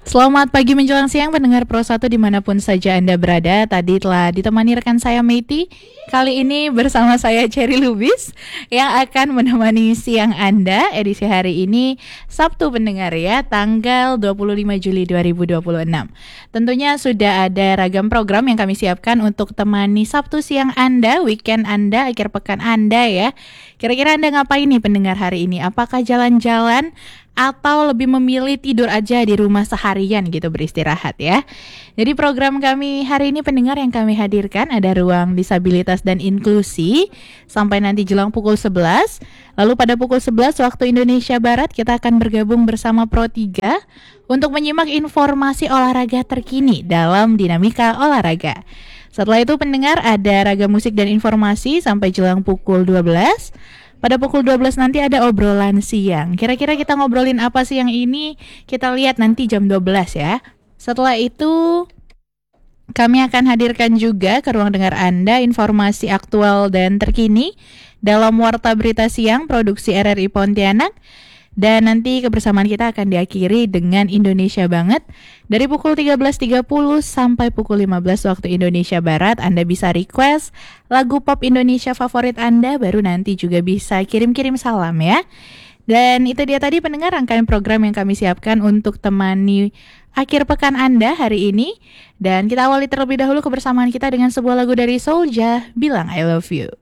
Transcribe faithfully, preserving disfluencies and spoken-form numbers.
Selamat pagi menjelang siang pendengar Pro satu dimanapun saja Anda berada. Tadi telah ditemani rekan saya Meiti. Kali ini bersama saya Cherry Lubis yang akan menemani siang Anda edisi hari ini Sabtu pendengar ya, tanggal dua puluh lima Juli dua ribu dua puluh enam. Tentunya sudah ada ragam program yang kami siapkan untuk temani Sabtu siang Anda, weekend Anda, akhir pekan Anda ya. Kira-kira Anda ngapain nih pendengar hari ini? Apakah jalan-jalan atau lebih memilih tidur aja di rumah seharian gitu beristirahat ya. Jadi program kami hari ini pendengar yang kami hadirkan ada ruang disabilitas dan inklusi sampai nanti jelang pukul sebelas. Lalu pada pukul sebelas waktu Indonesia Barat kita akan bergabung bersama Pro tiga untuk menyimak informasi olahraga terkini dalam dinamika olahraga. Setelah itu pendengar ada ragam musik dan informasi sampai jelang pukul dua belas. Pada pukul dua belas nanti ada obrolan siang. Kira-kira kita ngobrolin apa sih yang ini? Kita lihat nanti jam dua belas ya. Setelah itu kami akan hadirkan juga ke ruang dengar Anda informasi aktual dan terkini dalam Warta Berita Siang Produksi R R I Pontianak. Dan nanti kebersamaan kita akan diakhiri dengan Indonesia Banget. Dari pukul tiga belas tiga puluh sampai pukul lima belas waktu Indonesia Barat, Anda bisa request lagu pop Indonesia favorit Anda. Baru nanti juga bisa kirim-kirim salam ya. Dan itu dia tadi pendengar rangkaian program yang kami siapkan untuk temani akhir pekan Anda hari ini. Dan kita awali terlebih dahulu kebersamaan kita dengan sebuah lagu dari Soulja, Bilang I Love You.